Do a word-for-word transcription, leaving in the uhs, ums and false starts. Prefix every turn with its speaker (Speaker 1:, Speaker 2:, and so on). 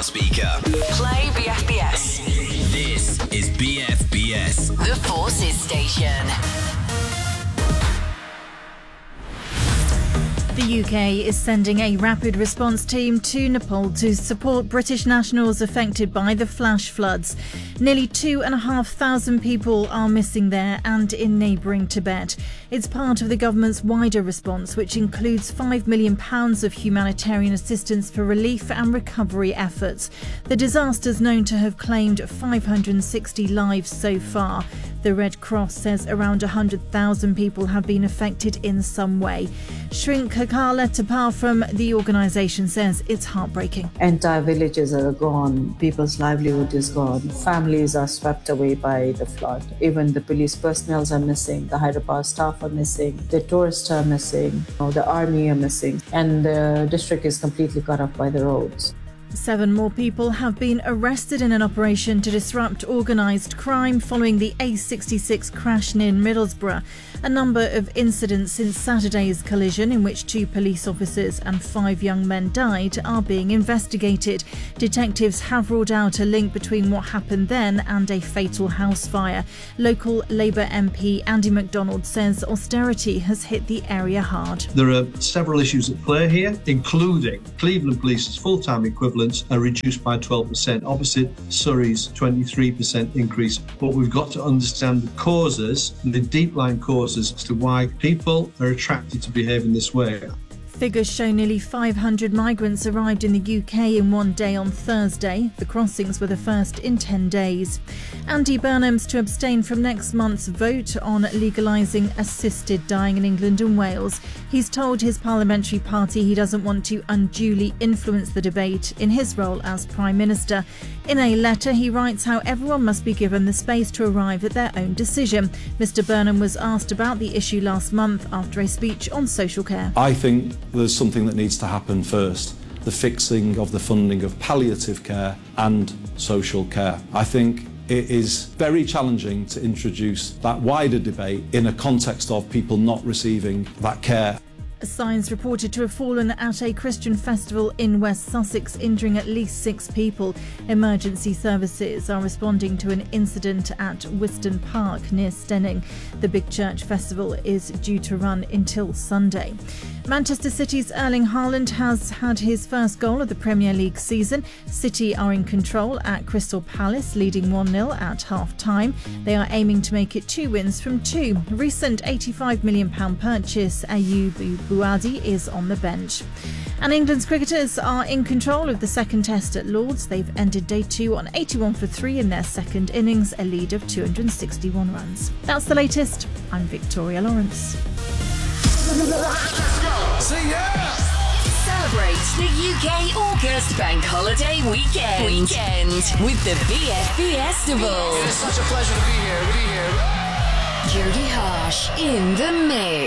Speaker 1: speaker.
Speaker 2: Play B F B S.
Speaker 1: This is B F B S.
Speaker 2: The Forces Station.
Speaker 3: The U K is sending a rapid response team to Nepal to support British nationals affected by the flash floods. Nearly two and a half thousand people are missing there and in neighbouring Tibet. It's part of the government's wider response, which includes five million pounds of humanitarian assistance for relief and recovery efforts. The disaster's known to have claimed five hundred sixty lives so far. The Red Cross says around one hundred thousand people have been affected in some way. Shrink Kakala Tapar from the organisation says it's heartbreaking.
Speaker 4: Entire villages are gone, people's livelihood is gone, families are swept away by the flood. Even the police personnel are missing, the hydropower staff are missing, the tourists are missing, the army are missing, and the district is completely cut off by the roads.
Speaker 3: Seven more people have been arrested in an operation to disrupt organised crime following the A sixty-six crash near Middlesbrough. A number of incidents since Saturday's collision, in which two police officers and five young men died, are being investigated. Detectives have ruled out a link between what happened then and a fatal house fire. Local Labour M P Andy MacDonald says austerity has hit the area hard.
Speaker 5: There are several issues at play here, including Cleveland Police's full-time equivalent are reduced by twelve percent, opposite Surrey's twenty-three percent increase. But we've got to understand the causes, the deep-lying causes as to why people are attracted to behave in this way.
Speaker 3: Figures show nearly five hundred migrants arrived in the U K in one day on Thursday. The crossings were the first in ten days. Andy Burnham's to abstain from next month's vote on legalising assisted dying in England and Wales. He's told his parliamentary party he doesn't want to unduly influence the debate in his role as Prime Minister. In a letter, he writes how everyone must be given the space to arrive at their own decision. Mr Burnham was asked about the issue last month after a speech on social care.
Speaker 6: I think there's something that needs to happen first, the fixing of the funding of palliative care and social care. I think it is very challenging to introduce that wider debate in a context of people not receiving that care.
Speaker 3: Signs reported to have fallen at a Christian festival in West Sussex, injuring at least six people. Emergency services are responding to an incident at Wiston Park near Stenning. The Big Church Festival is due to run until Sunday. Manchester City's Erling Haaland has had his first goal of the Premier League season. City are in control at Crystal Palace, leading one nil at half-time. They are aiming to make it two wins from two. Recent eighty-five million pounds purchase Ayoub Buadi is on the bench. And England's cricketers are in control of the second test at Lords. They've ended day two on eighty-one for three in their second innings, a lead of two hundred sixty-one runs. That's the latest. I'm Victoria Lawrence.
Speaker 1: See ya!
Speaker 2: Celebrate the U K August Bank Holiday Weekend, weekend with the B F B Festival.
Speaker 1: It's such a pleasure to be here. Be here.
Speaker 2: Jody Harsh in the mix.